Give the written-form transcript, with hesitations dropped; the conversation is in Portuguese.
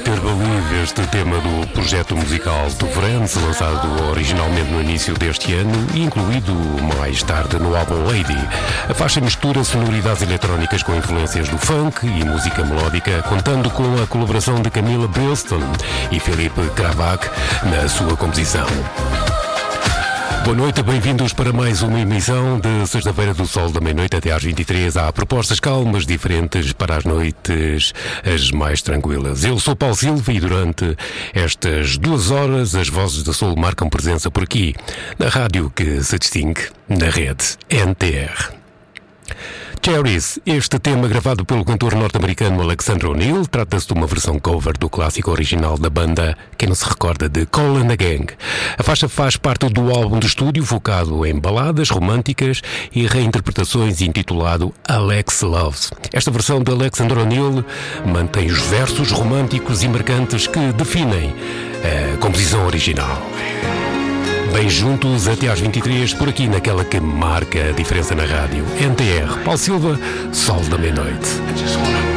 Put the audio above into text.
Bitter Believe, este tema do projeto musical do Friends, lançado originalmente no início deste ano e incluído mais tarde no álbum Lady. A faixa mistura sonoridades eletrónicas com influências do funk e música melódica, contando com a colaboração de Camila Bilston e Filipe Kravac na sua composição. Boa noite, bem-vindos para mais uma emissão de Sexta-feira do Sol da meia-noite até às 23. Há propostas calmas, diferentes para as noites as mais tranquilas. Eu sou Paulo Silva e durante estas 2 horas as vozes da Soul marcam presença por aqui, na rádio que se distingue na rede NTR. Cherries, este tema gravado pelo cantor norte-americano Alexander O'Neal, trata-se de uma versão cover do clássico original da banda, quem não se recorda, de Kool and the Gang. A faixa faz parte do álbum de estúdio focado em baladas românticas e reinterpretações intitulado Alex Loves. Esta versão de Alexander O'Neal mantém os versos românticos e marcantes que definem a composição original. Bem juntos até às 23, por aqui naquela que marca a diferença na rádio. NTR, Paulo Silva, Sol da meia-noite.